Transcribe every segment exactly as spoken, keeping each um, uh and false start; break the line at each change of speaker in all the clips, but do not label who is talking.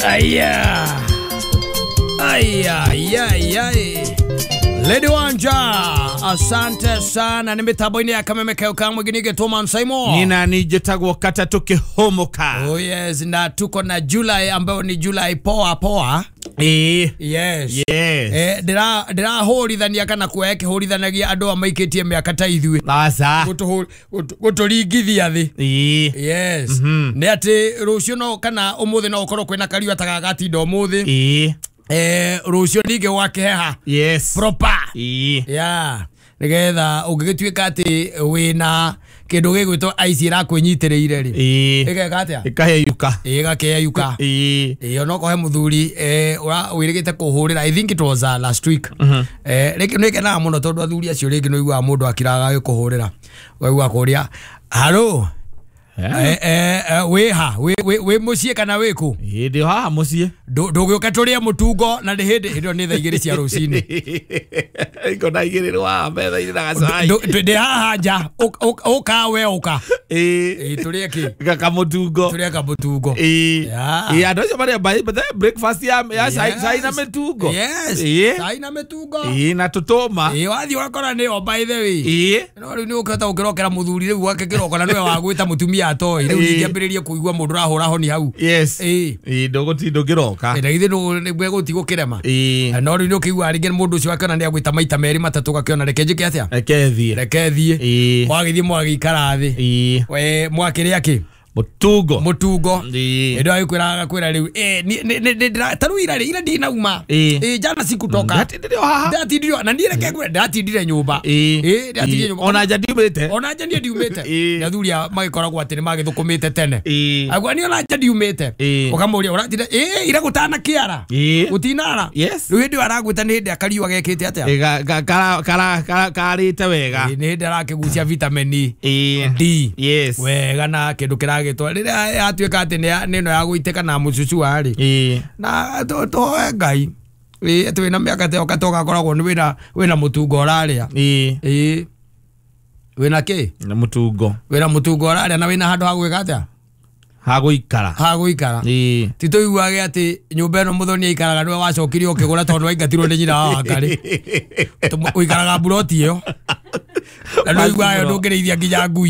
Aya. Aya, aya, aya. Lady Wanja, asante sana. Nimetaboini ya kamemekeo kama ginige Toma Simon.
Nina nijetago kata toke homoka.
Oh yes, na tuko na July ambayo ni July poa poa.
Eh.
Yes.
Yes.
Eh, dira dira horithania kana kueke horithanagia andu amaikitie miaka ta ithui.
Asa.
Gutu guturingithia thi.
Eh.
Yes.
Mm -hmm.
Ne ati rucio no kana umuthi no ukorwo kwina kariwa tagagati ndo umuthi.
Eh.
Eh, rucio nige wakeha.
Yes.
Proper.
Eh.
Yeah. Nigetha ungigituika ati wina kindu gigwitwo ice ra kwinyitireire ri.
Eh.
Igeka atia?
Ikaheyuka.
Igakeyuka.
Eh.
Eh, ono ko he muthuri eh ura wirigite kuhurira. I think it was uh, last week.
Mhm.
Eh, reke nike na muno tondu athuri acio ringi no igwa mundu akiraga kuhurira. Waigwa kuria. Halo. Eh eh we ha we we we mucie kana wiku
Hindi ha mucie
ndugioka turia mutungo na ndi hindi indo ni thaigiri cia rucini
iko na igiri wa mbetha ina gacai
ndi haha nja uka we uka
eh
turia ki
kaka mutungo
turia ka mutungo
eh eh ando cio bari bai but breakfast ya ya sai na metungo
yes
eh
sai na metungo
eh na tutoma
eh wathi wakora ni o by the way
eh
no riu ni ukata ukirokera muthuri riu wake kiroko na niwe wagwita mutumia atoi riu ningiambiriria kuigua mundu rahura honi hau
yes
eh
eh ndogo ti ndogiroka
eh ndagithe no nigwe gutigwo kirema
eh
no riu ni ukigua ringi mundu ucio akona ni agwita maita meri matatu gakiona reke njike atia
reke thie
reke thie
eh
mwagithie mwagikara thi
eh
we mwakiria ki
mutungo
mutungo
eh
ndo ayikwiraga kwira riu eh ni taru ira ira ndinauma eh jana sikutoka
ndati ndio haha
ndati ndio na ndire kegwe ndati ndire nyumba
eh
ndati ndire nyumba
ona jadi umete
ona jadi ndiumete na thuria magikoragwo atini magithukumite tene
eh
agwa ni ona jadi umete ukamuria uratire eh ira gutana kiara gutinara
yes
riu ndi aragwita ni ndi akariwa gekite atia
eh kara kara kara karite wega
ni ndi arakigucia vitamin
eh
D
yes
wega na kindu kiragitwa riria atuika ati ni no ya guiteka na mucucu ari
eh
na to to ngai eh ati wina miaka te okatoga koragwo ni wina wina mutungo raria
eh
eh wina ki
na mutungo
wina mutungo raria na wina handu ha gwika atia
ha guikara
ha guikara
eh
tito iwage ati nyumba no muthoni ikaraga niwe wacokirio ukigura tondu aingatirwo ni nyina wa ngari uikaraga buroti yo na no igwayo ndungirithia nginya ngui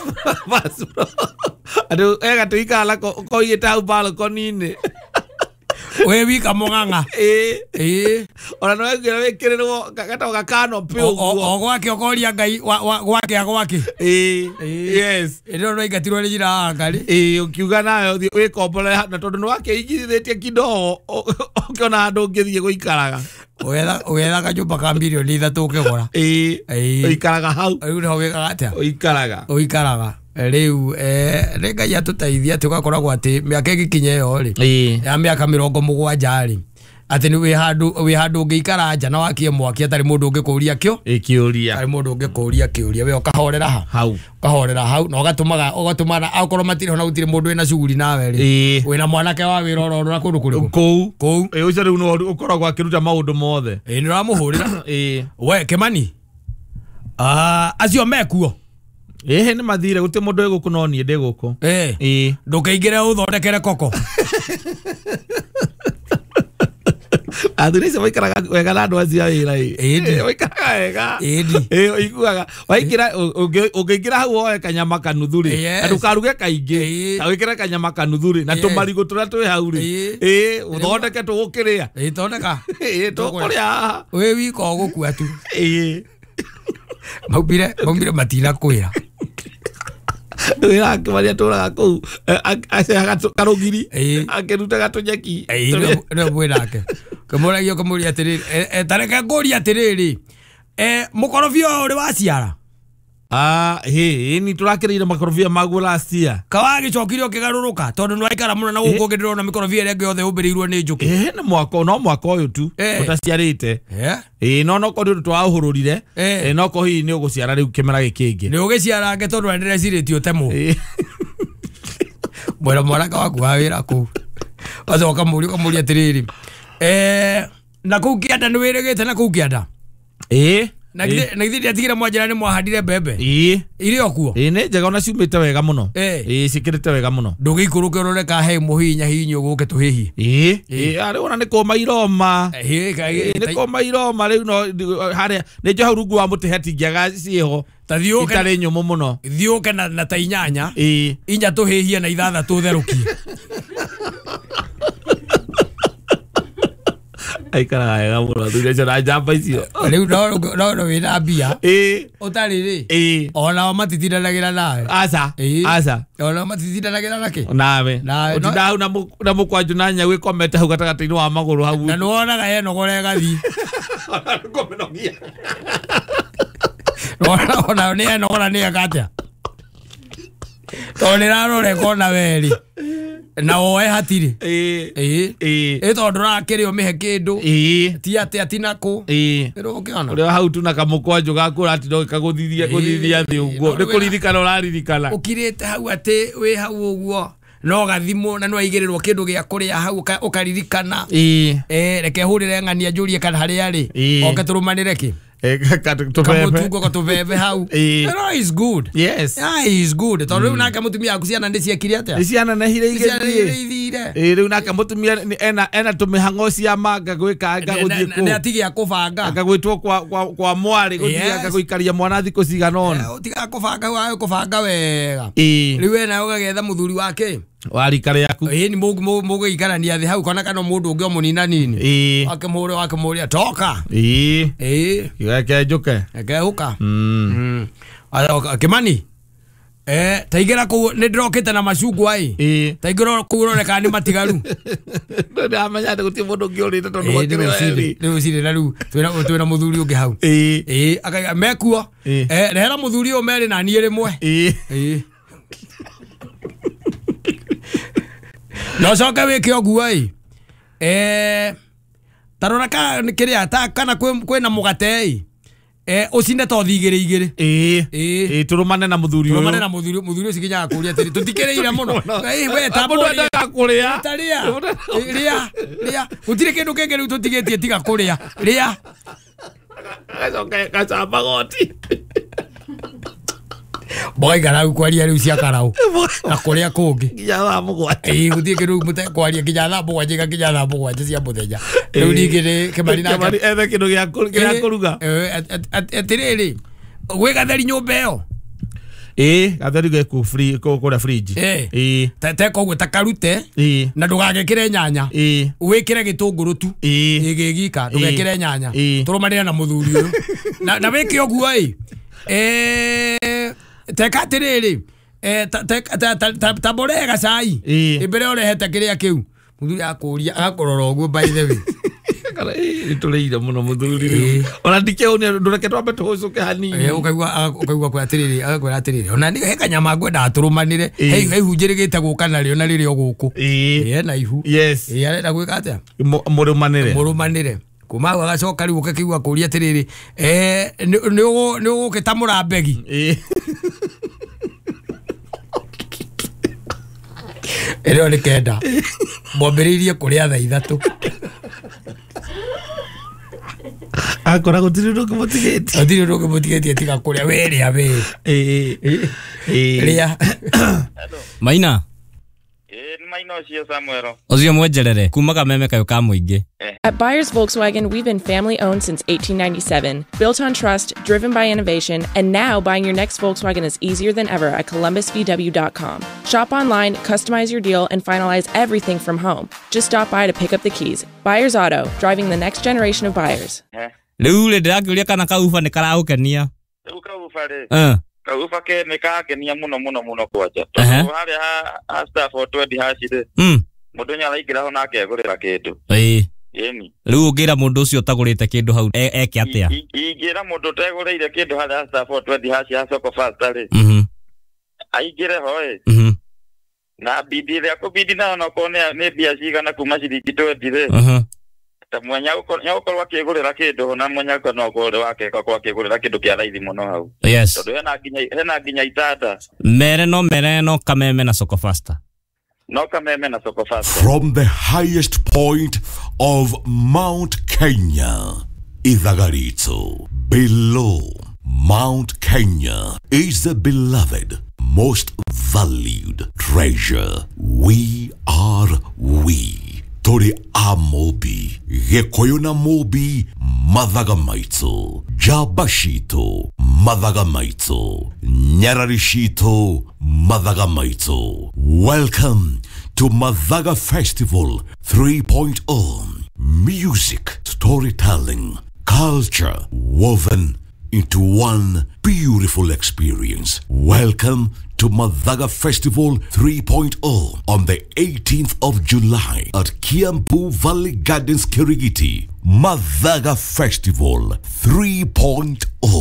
adu ega tuikala ko igita au balcony-ini
we wika monganga
eh
eh
ona no ngira wikiriro gatoga kano pe
o gwake okoria ngai gwake gwake
eh yes
ero no igatirwo ni nyina wa ngari
eh ukiuga nayo wikombole na tondu no wake igithitie kidogo ukiona andu ngithie guikaraga
wetha wetha kanyumba ka milioni ithatu ukigura
eh uikaraga hau
riu no wikaga atia
uikaraga
uikaraga riu eh renga ya tutaithia tugakoragwo ati miaka igikinye yo ri
eh
ya miaka mirongo mugwanja ri ati ni wi handu wi handu ngiikara nja na wakie mwaki atari mundu ngikuria kio
ikiuria
atari mundu ngikuria kiuria we ukahorera ha
hau
ukahorera hau no gatumaga ugatumana akorwo matire na gutire mundu ina shughuli nawe ri wina mwanake wa wira oro na kundu kuriku
kou
kou
eh ucio riu no ukoragwo akiruta maundu mothe
eh ni ramuhurira
eh
we Kimani ah acio mekuo
eh ni mathire guti mundu eguku no nie ndi guku
eh
eh
ndukaingire uthondekere koko
athuri se waikaraga wega na andu acio wira eh waikaraga wega eh iguaga waikira ungiingira hau oe kanyama kanuthuri andu karuge kaingi ta wikira kanyama kanuthuri na tumarigo turia twi hau ri eh uthondeke tugukiria
eh thondeka
eh tukuria
we wiko gukua tu
eh
maubire maubire matina kwira
wira kimaria turaga ku acaga karugiri akiruta gatunyeki
no bwirake kamuragio kamuria atiriri tareka ngoria atiriri eh mukorofio uri waciara
ah he ni turakirire makorofia magu last year
kawagi chokirio kigaruruka tondu no aikara muno na guko ngiriro na mikorofia ria yothe ubirirwo ni njuki
eh ni mwako no mwako uyu tu utaciarite eh eh no no ko twahururire eh no ko hi ni uguciara riu kimera gikingi
ni ugiciara nge tondu ndire ciritio temo mwera mwaraka waku wa wira ku azoka muri kamuri atiriri eh na ku kianda ni wirigite na ku kianda
eh
Na na ithiri atigira mwajira ni mwahandire bebe.
Ii.
Iri okuo.
Ii ne njega ona ciumite wega muno. Ii cikirite wega muno.
Ndugikuruke urore ka he muhinya hinyo guke tuhihi.
Ii. Ii ari ona ni koma iroma.
Ii ka
ni koma iroma riu no hare ni jo rungu wa muti heti ngiaga ciho.
Tathioke
itare nyumu muno.
Thioke na na tainyanya.
Ii.
Inya tuhihia na ithatha tutheruki.
Ai kara ga muno thure jara jamba icio.
Riu no no no wina bia.
Ii.
Utari ri.
Ii.
Ona matitindanagira nawe.
Aca. Aca.
Ona matitindanagira nake.
Nawe. Utinda hau na mukwanju na nya wikomete hau gatagati-ini wa maguru hau.
Na nuonaga ye nogore gathi.
Ona komenogia.
Ona ona ni nogora ni agatia. Tonera rore kona weri. Na oe hatiri.
Eh
eh
eh
eto ndora kirio mihe kindu
eh
ti ati ati nako
eh
ero ukiona
uri hau tu na kamukwanju gakura ati ndo kaguthithia guthithia thi uguo ni kuririkana uraririkana
ukirite hau ati wi hau uguo no gathimo na no aigirirwo kindu gia kuria hau ukaririkana
eh
eh reke hurire ngania njurie kana hari ari oke turumanire ki
eh
kamutungo ko tubebe hau no is good
yes
yeah is good tondu na kamutumia akuciana ndiciya kiri atia
iciana na hire igithire eh riu na kamutumia ena ena tumihango cia manga gwika ngaguthie ku
ne atigia kubanga
akagwitwo kwa kwa mwari guthia akaguikaria mwana thiko ciganona
utiga kubanga wayo kubanga wega
eh
riu ena ugagetha muthuri wake
warikare yaku
eh ni mugu mugu ikarania thi hau kana kana mundu ungi omunina nini
eh
akimure akimure toka
eh
eh
yake njuke
eke uka
mm
aya Kimani eh taigira ku ni ndrokite na macungu ai
eh
taigira ku rore kana matigaru
ndo amanya guti mundu ungi urite tondu wakire
riu cire na riu twina twina muthuri ungi hau
eh
eh aka mekuo eh rehera muthuri o mere na ni rimwe
eh
eh no coka wike oguo ai eh tarora ka kiria ta kana kwina mugate ai eh ucine to thigire igire
eh eh turumane na muthuri uyu
turumane na muthuri muthuri ucikinya kuria tiri tutikireire muno ei we tambo
ndaka kuria
taria ria ria utire kindu kenge riu tutigetie tiga kuria ria
gacoka gacamba goti
boy garau kwaria riu cia karau na kuria kungi
nginya wa mugwate
eh guthie kiru mute kwaria nginya tha mugwanje nginya tha mugwanje cia muthenya riu ningire Kimani na
Kimani ethe kindu gia kuruga
eh atiriri gwe gatheri nyumba iyo
eh gatheri ge ku free ko ko fridge
eh tete ko gwita karute
eh
na ndugagekire nyanya
eh
wikire gitunguru tu
eh
igigika ndugekire nyanya turumanira na muthuri uyu na na wiki oguo ai eh teka tiriri eh taborega sai ibere orehete kiria kiu muthuri akuria akorora oguo by the way
kala eh tuleira muno muthuri ona ndike one ndureke twambe tuhucuke hanini
eh ukaigua ukaigua kwa tiriri agakwa tiriri ona ni he kanyama ngwenda aturumanire hei hei hunjirigite guka nario na ririo guku eh na ihu
yes
eh arenda gwika atia
murumanire
murumanire kuma agacoka riu ukakigua kuria tiriri eh ni ni ugitamura mbegi
eh
ero ni kenda mwambiririe kuria tha ithatu
akora gutiri ndo kumutigeti
gutiri ndo kumutigeti tiga kuria weria we
eh eh
ria
Maina
eh Maina cio Samuel
ocio mwenjerere kuma kameme kayo ka muingi.
At Buyers Volkswagen, we've been family owned since eighteen ninety-seven, built on trust, driven by innovation, and now buying your next Volkswagen is easier than ever at columbus v w dot com. Shop online, customize your deal, and finalize everything from home. Just stop by to pick up the keys. Buyers Auto, driving the next generation of buyers.
Riu le ndirakiuria kana kaufa ni karahukenia.
Riu kaufa ri.
Eh.
Kaufa ke ni kakenia muno muno muno kwacha. Hari ha staff o twenty hacire.
Mm.
Mundu nya araikira ho nake agurira kindu.
Eh.
Yeni.
Riu ungira mundu ucio tagurite kindu hau eke atia.
Ingira mundu tagurire kindu hari staff o twenty haci ha soko fast ri.
Mhm.
Aigire ho eh.
Mhm.
Na bidi ria ko bidi na no ko ne bia cigana kuma ciringi twenty ri.
Mhm.
Ta mwanya uko nya uko wakigurira kindu na mwanya ko no ko wake ko wakigurira kindu kia raithi muno hau.
Yes.
Tondu hena nginya hena nginya itata.
Mere no mere no kameme na soko faster.
No kameme na soko faster.
From the highest point of Mount Kenya, Idhagarito. Below Mount Kenya is the beloved, most valued treasure. We are we. Tori a Mobi, Gekoyo na Mobi, Mathaga Maito, Jabashito, Mathaga Maito, Nyararishito, Mathaga Maito. Welcome to Mathaga Festival three point oh. Music, storytelling, culture woven into one beautiful experience. Welcome to Mathaga Festival three point oh on the eighteenth of July at Kiambu Valley Gardens, Kirigiti. Mathaga Festival three point oh.